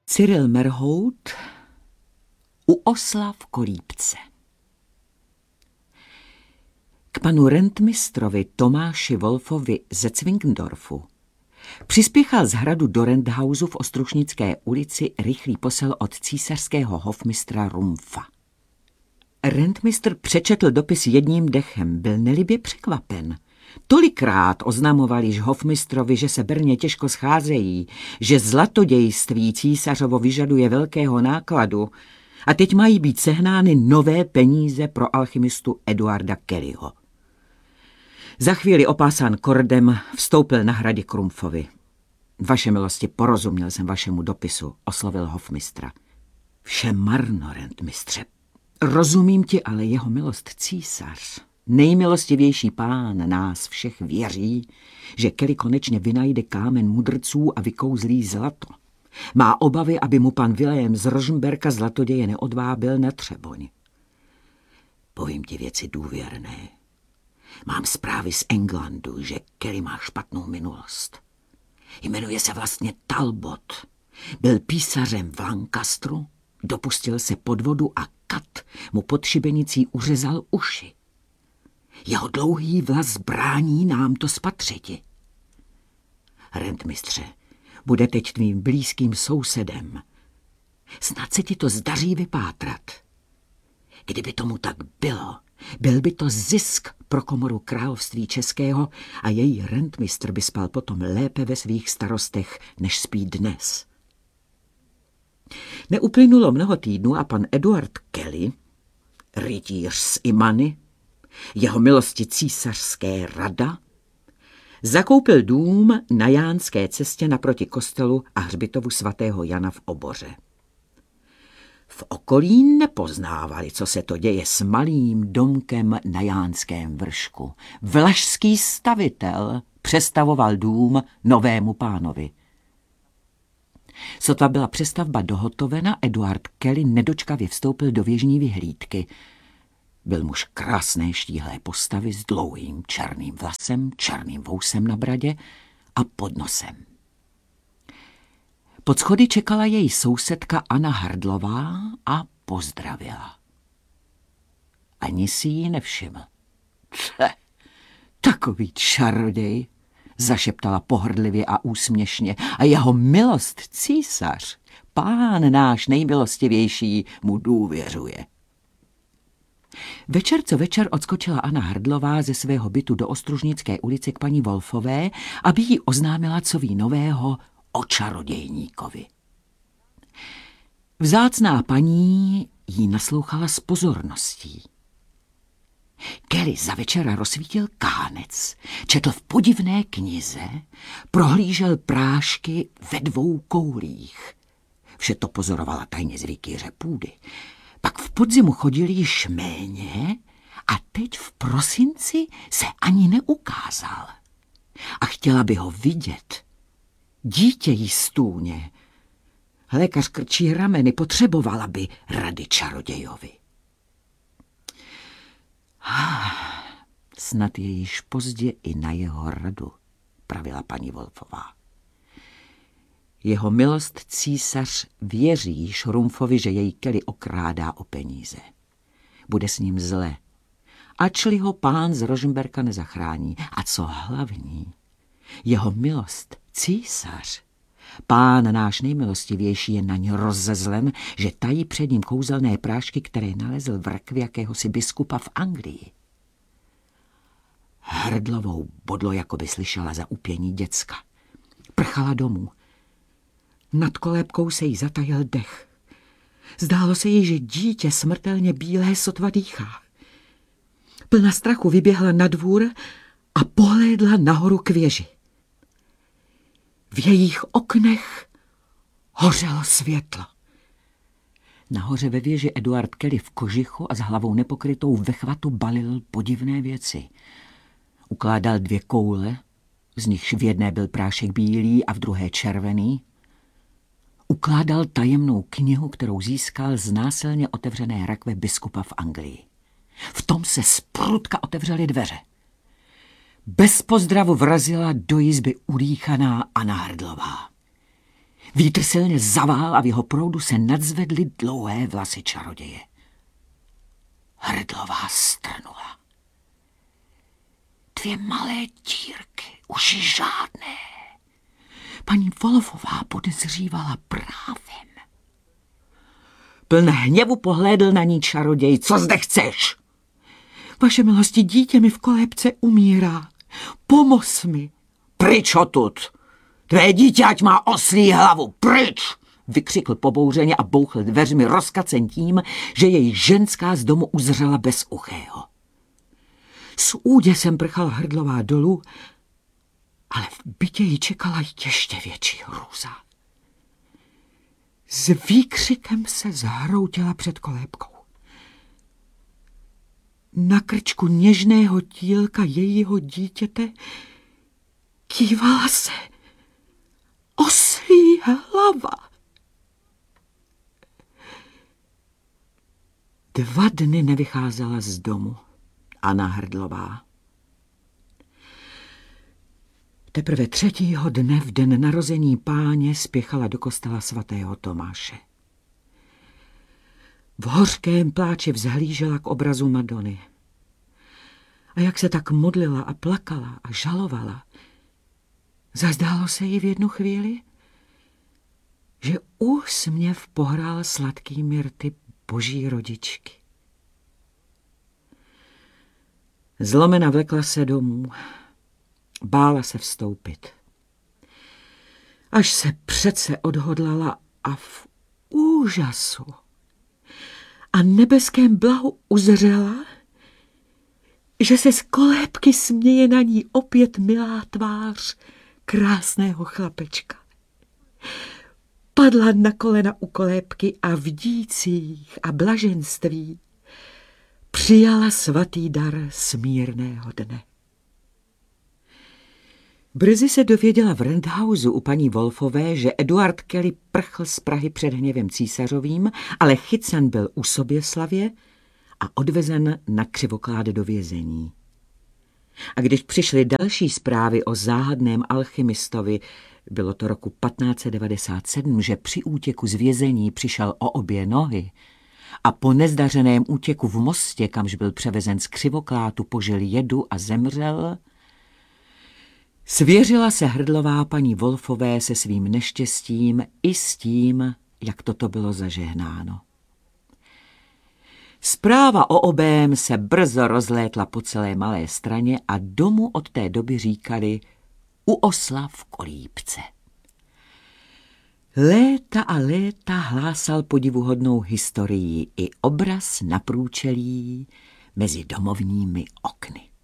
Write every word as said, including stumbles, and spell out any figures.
Cyril Merhout u osla v Kolípce. K panu rentmistrovi Tomáši Wolfovi ze Cvinkendorfu přispěchal z hradu do Renthausu v Ostružnické ulici rychlý posel od císařského hofmistra Rumpfa. Rentmistr přečetl dopis jedním dechem, byl nelibě překvapen. Tolikrát oznamovali již hofmistrovi, že se Brně těžko scházejí, že zlatodějství císařovo vyžaduje velkého nákladu a teď mají být sehnány nové peníze pro alchymistu Eduarda Kellyho. Za chvíli opásán kordem vstoupil na hradě k Rumpfovi. Vaše milosti, porozuměl jsem vašemu dopisu, oslovil hofmistra. Vše marno, rentmistře. Rozumím ti, ale jeho milost císař, nejmilostivější pán nás všech věří, že Kelly konečně vynajde kámen mudrců a vykouzlí zlato. Má obavy, aby mu pan Vilém z Rožmberka zlatoděje neodvábil na Třeboň. Povím ti věci důvěrné. Mám zprávy z Englandu, že Kelly má špatnou minulost. Jmenuje se vlastně Talbot. Byl písařem v Lancastru, dopustil se podvodu a kat mu pod šibenicí uřezal uši. Jeho dlouhý vlas brání nám to spatřiti. Rentmistře, bude teď tvým blízkým sousedem. Snad se ti to zdaří vypátrat. Kdyby tomu tak bylo, byl by to zisk pro komoru království českého a její rentmistr by spal potom lépe ve svých starostech, než spí dnes. Neuplynulo mnoho týdnů a pan Eduard Kelly, rytíř z Imany, jeho milosti císařské rada, zakoupil dům na Jánské cestě naproti kostelu a hřbitovu svatého Jana v Oboře. V okolí nepoznávali, co se to děje s malým domkem na Jánském vršku. Vlašský stavitel přestavoval dům novému pánovi. Sotva byla přestavba dohotovena, Eduard Kelly nedočkavě vstoupil do věžní vyhlídky. Byl muž krásné štíhlé postavy s dlouhým černým vlasem, černým vousem na bradě a pod nosem. Pod schody čekala její sousedka Anna Hrdlová a pozdravila. Ani si ji nevšiml. Tche, takový čaroděj, zašeptala pohrdlivě a úsměšně, a jeho milost císař, pán náš nejmilostivější, mu důvěřuje. Večer co večer odskočila Anna Hrdlová ze svého bytu do Ostružnické ulice k paní Wolfové, aby jí oznámila, co ví nového o čarodějníkovi. Vzácná paní jí naslouchala s pozorností. Kelly za večera rozsvítil kánec, četl v podivné knize, prohlížel prášky ve dvou koulích. Vše to pozorovala tajně z rytíře půdy. Pak v podzimu chodil již méně a teď v prosinci se ani neukázal. A chtěla by ho vidět. Dítě jí stůně. Lékař krčí rameny, potřebovala by rady čarodějovi. Snad je již pozdě i na jeho radu, pravila paní Wolfová. Jeho milost císař věří Šrumfovi, že jej Kelly okrádá o peníze. Bude s ním zle, ačli ho pán z Rožmberka nezachrání. A co hlavní, jeho milost císař, pán náš nejmilostivější, je na ně rozezlen, že tají před ním kouzelné prášky, které nalezl v rakvi jakéhosi biskupa v Anglii. Hrdlovou bodlo, jako by slyšela za upění děcka. Prchala domů. Nad kolébkou se jí zatajil dech. Zdálo se jí, že dítě smrtelně bílé sotva dýchá. Plna strachu vyběhla na dvůr a pohlédla nahoru k věži. V jejich oknech hořelo světlo. Nahoře ve věži Eduard Kelly v kožichu a s hlavou nepokrytou ve chvatu balil podivné věci. Ukládal dvě koule, z nichž v jedné byl prášek bílý a v druhé červený. Ukládal tajemnou knihu, kterou získal z násilně otevřené rakve biskupa v Anglii. V tom se zprutka otevřely dveře. Bez pozdravu vrazila do jizby udýchaná Anna Hrdlová. Vítr silně zavál a v jeho proudu se nadzvedly dlouhé vlasy čaroděje. Hrdlová strnula. Dvě malé dírky, uši žádné. Paní Wolfová podezřívala právem. Pln hněvu pohlédl na ní čaroděj. Co zde chceš? Vaše milosti, dítě mi v kolébce umírá. Pomoz mi. Pryč odtud. Tvé dítě ať má oslí hlavu. Pryč! Vykřikl pobouřeně a bouchl dveřmi rozkacen tím, že jej ženská z domu uzřela bez uchého. S úděsem prchal Hrdlová dolů, ale v bytě ji čekala ještě větší hrůza. S výkřikem se zhroutila před kolébkou. Na krčku něžného tílka jejího dítěte kývala se oslí hlava. Dva dny nevycházela z domu Anna Hrdlová. Teprve třetího dne v den narození Páně spěchala do kostela svatého Tomáše. V hořkém pláči vzhlížela k obrazu Madony. A jak se tak modlila a plakala a žalovala, zazdálo se jí v jednu chvíli, že úsměv pohrál sladkými rty Boží rodičky. Zlomena vlekla se domů, bála se vstoupit. Až se přece odhodlala a v úžasu a nebeském blahu uzřela, že se z kolébky směje na ní opět milá tvář krásného chlapečka. Padla na kolena u kolébky a v dících a blaženství přijala svatý dar smírného dne. Brzy se dověděla v Rendhausu u paní Wolfové, že Eduard Kelly prchl z Prahy před hněvem císařovým, ale chycen byl u Soběslavě a odvezen na Křivokláde do vězení. A když přišly další zprávy o záhadném alchymistovi, bylo to roku patnáct set devadesát sedm, že při útěku z vězení přišel o obě nohy a po nezdařeném útěku v Mostě, kamž byl převezen z Křivoklátu, požil jedu a zemřel, svěřila se Hrdlová paní Wolfové se svým neštěstím i s tím, jak toto bylo zažehnáno. Zpráva o obém se brzo rozlétla po celé Malé Straně a domu od té doby říkali u osla v kolíbce. Léta a léta hlásal podivuhodnou historii i obraz na průčelí mezi domovními okny.